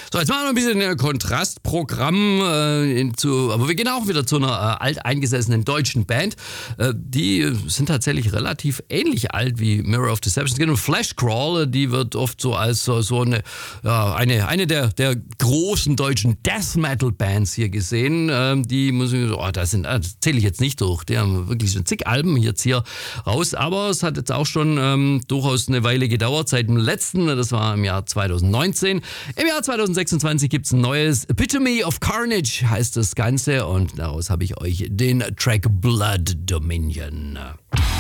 So, jetzt machen wir ein bisschen ein Kontrastprogramm, aber wir gehen auch wieder zu einer alteingesessenen deutschen Band. Die sind tatsächlich relativ ähnlich alt wie Mirror of Deception. Es geht um Fleshcrawl, die wird oft so als eine der großen deutschen Death Metal Bands hier gesehen. Die muss ich, das zähle ich jetzt nicht durch. Die haben wirklich so zig Alben jetzt hier raus, aber es hat jetzt auch schon durchaus eine Weile gedauert seit dem letzten, das war im Jahr 2019. Im Jahr 2026 gibt es ein neues Epitome of Carnage heißt das Ganze und daraus habe ich euch den Track Blood Dominion.